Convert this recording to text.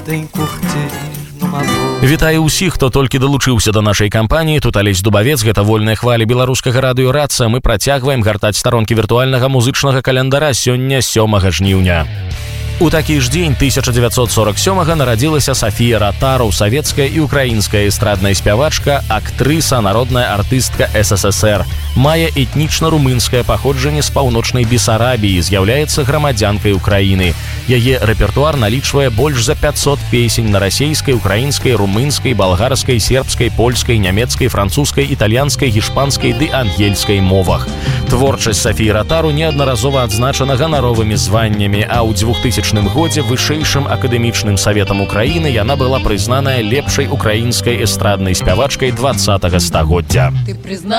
Вітаю ўсіх, хто толькі далучыўся да нашай кампаніі. Тут Алесь Дубавец, гэта вольная хваля беларускага радыё Раца. Мы працягваем гартаць старонкі віртуальнага музычнага календара сёння 7 жніўня. У такі ж дзень 1947-га нарадзілася Софія Ротару, савецкая і украінская эстрадная спявачка, актрыса, народная артыстка СССР. Мае этнічна-румынскае паходжанне з паўночнай Бесарабіі, з'яўляецца грамадзянкай Украіны. Яе рэпертуар налічвае больш за 500 песень на расейскай, украінскай, румынскай, балгарскай, сербскай, польскай, нямецкай, французскай, італьянскай, гішпанскай ды ангельскай мовах. Творчасць Софіі Ротару неаднаразова адзначана ганаровымі званнямі, а ў 2000 годзе вышэйшым акадэмічным саветам Украіны яна была прызнаная лепшай украінскай эстраднай спявачкай 20-га стагоддзя.